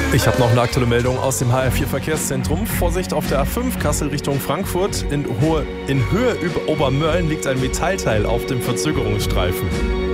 Ich habe noch eine aktuelle Meldung aus dem HR4 Verkehrszentrum. Vorsicht auf der A5 Kassel Richtung Frankfurt. In Höhe über Obermörlen liegt ein Metallteil auf dem Verzögerungsstreifen.